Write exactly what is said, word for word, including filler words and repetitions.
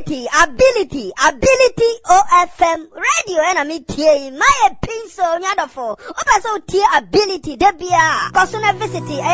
ability, ability, ability O F M radio and a meet my pin so nyadofo. Opa so tea ability debia. Cause on a visit